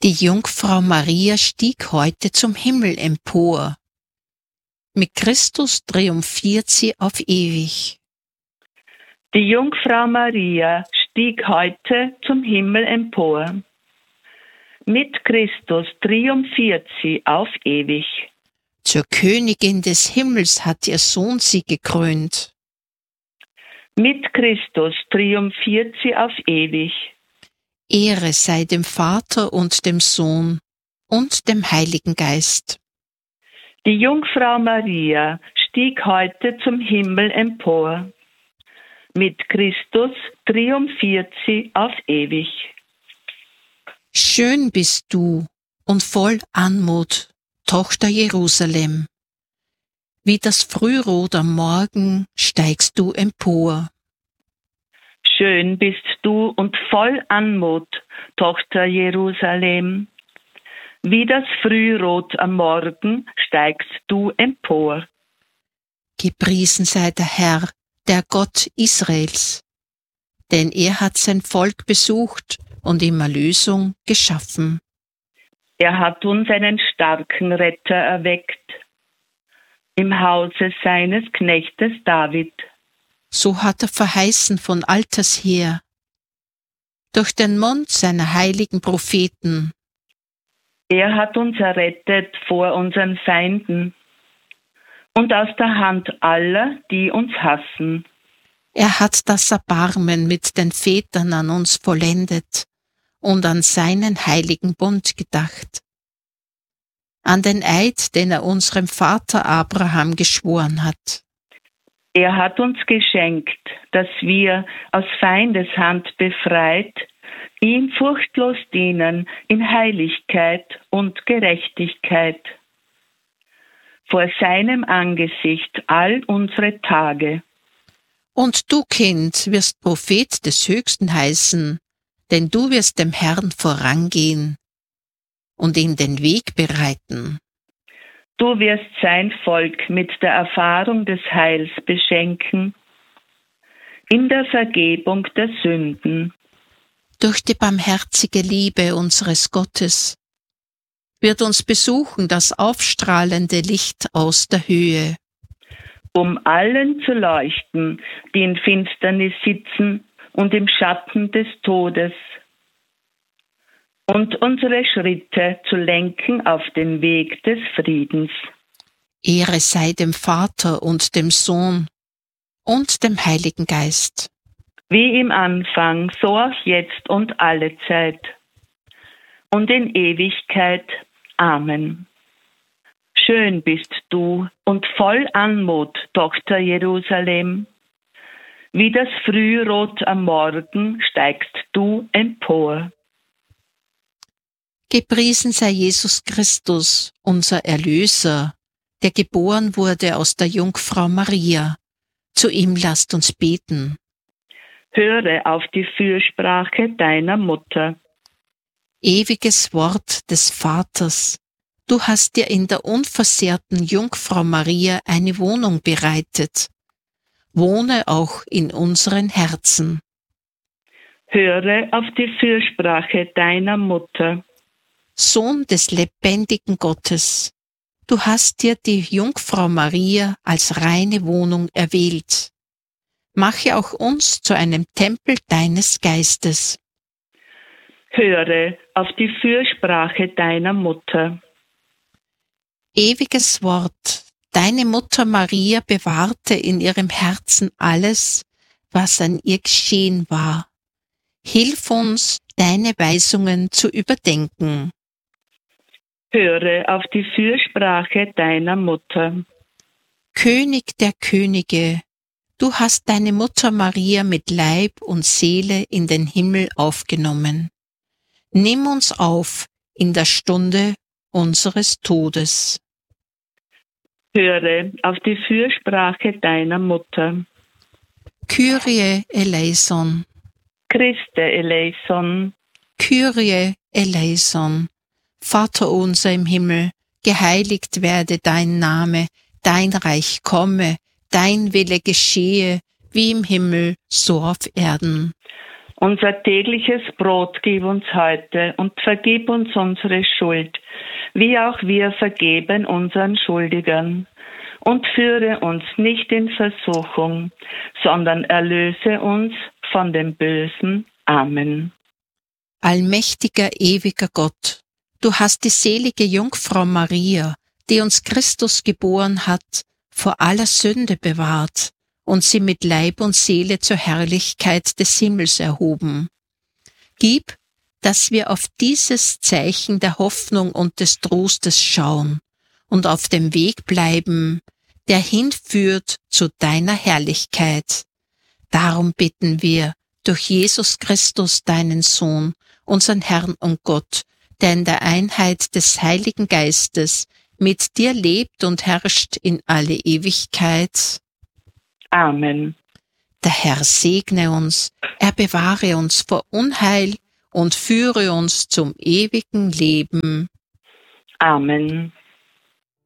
Die Jungfrau Maria stieg heute zum Himmel empor. Mit Christus triumphiert sie auf ewig. Die Jungfrau Maria stieg heute zum Himmel empor. Mit Christus triumphiert sie auf ewig. Zur Königin des Himmels hat ihr Sohn sie gekrönt. Mit Christus triumphiert sie auf ewig. Ehre sei dem Vater und dem Sohn und dem Heiligen Geist. Die Jungfrau Maria stieg heute zum Himmel empor. Mit Christus triumphiert sie auf ewig. Schön bist du und voll Anmut, Tochter Jerusalem. Wie das Frührot am Morgen steigst du empor. Schön bist du und voll Anmut, Tochter Jerusalem. Wie das Frührot am Morgen steigst du empor. Gepriesen sei der Herr, der Gott Israels, denn er hat sein Volk besucht und ihm Erlösung geschaffen. Er hat uns einen starken Retter erweckt, im Hause seines Knechtes David. So hat er verheißen von alters her, durch den Mund seiner heiligen Propheten. Er hat uns errettet vor unseren Feinden und aus der Hand aller, die uns hassen. Er hat das Erbarmen mit den Vätern an uns vollendet und an seinen heiligen Bund gedacht, an den Eid, den er unserem Vater Abraham geschworen hat. Er hat uns geschenkt, dass wir aus Feindeshand befreit, ihm furchtlos dienen in Heiligkeit und Gerechtigkeit. Vor seinem Angesicht all unsere Tage. Und du, Kind, wirst Prophet des Höchsten heißen, denn du wirst dem Herrn vorangehen und ihm den Weg bereiten. Du wirst sein Volk mit der Erfahrung des Heils beschenken, in der Vergebung der Sünden. Durch die barmherzige Liebe unseres Gottes wird uns besuchen das aufstrahlende Licht aus der Höhe, um allen zu leuchten, die in Finsternis sitzen und im Schatten des Todes, und unsere Schritte zu lenken auf den Weg des Friedens. Ehre sei dem Vater und dem Sohn und dem Heiligen Geist. Wie im Anfang, so auch jetzt und alle Zeit und in Ewigkeit. Amen. Schön bist du und voll Anmut, Tochter Jerusalem. Wie das Frührot am Morgen steigst du empor. Gepriesen sei Jesus Christus, unser Erlöser, der geboren wurde aus der Jungfrau Maria. Zu ihm lasst uns beten. Höre auf die Fürsprache deiner Mutter. Ewiges Wort des Vaters, du hast dir in der unversehrten Jungfrau Maria eine Wohnung bereitet. Wohne auch in unseren Herzen. Höre auf die Fürsprache deiner Mutter. Sohn des lebendigen Gottes, du hast dir die Jungfrau Maria als reine Wohnung erwählt. Mache auch uns zu einem Tempel deines Geistes. Höre auf die Fürsprache deiner Mutter. Ewiges Wort, deine Mutter Maria bewahrte in ihrem Herzen alles, was an ihr geschehen war. Hilf uns, deine Weisungen zu überdenken. Höre auf die Fürsprache deiner Mutter. König der Könige, du hast deine Mutter Maria mit Leib und Seele in den Himmel aufgenommen. Nimm uns auf in der Stunde unseres Todes. Höre auf die Fürsprache deiner Mutter. Kyrie eleison. Christe eleison. Kyrie eleison. Vater unser im Himmel, geheiligt werde dein Name, dein Reich komme, dein Wille geschehe, wie im Himmel, so auf Erden. Unser tägliches Brot gib uns heute und vergib uns unsere Schuld, wie auch wir vergeben unseren Schuldigern. Und führe uns nicht in Versuchung, sondern erlöse uns von dem Bösen. Amen. Allmächtiger, ewiger Gott, du hast die selige Jungfrau Maria, die uns Christus geboren hat, vor aller Sünde bewahrt und sie mit Leib und Seele zur Herrlichkeit des Himmels erhoben. Gib, dass wir auf dieses Zeichen der Hoffnung und des Trostes schauen und auf dem Weg bleiben, der hinführt zu deiner Herrlichkeit. Darum bitten wir durch Jesus Christus, deinen Sohn, unseren Herrn und Gott, der in der Einheit des Heiligen Geistes mit dir lebt und herrscht in alle Ewigkeit. Amen. Der Herr segne uns, er bewahre uns vor Unheil und führe uns zum ewigen Leben. Amen.